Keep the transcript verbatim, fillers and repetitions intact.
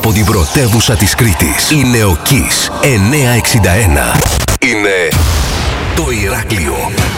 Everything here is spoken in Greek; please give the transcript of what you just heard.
από την πρωτεύουσα της Κρήτης. Είναι ο Kiss εννιακόσια εξήντα ένα. Είναι το Ηράκλειο.